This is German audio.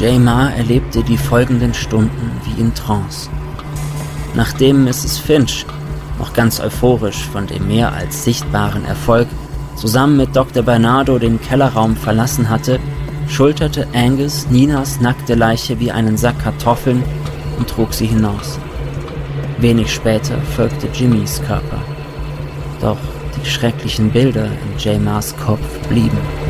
J-Ma erlebte die folgenden Stunden wie in Trance. Nachdem Mrs. Finch, noch ganz euphorisch von dem mehr als sichtbaren Erfolg, zusammen mit Dr. Bernardo den Kellerraum verlassen hatte, schulterte Angus Ninas nackte Leiche wie einen Sack Kartoffeln und trug sie hinaus. Wenig später folgte Jimmys Körper. Doch die schrecklichen Bilder in J-Ma's Kopf blieben.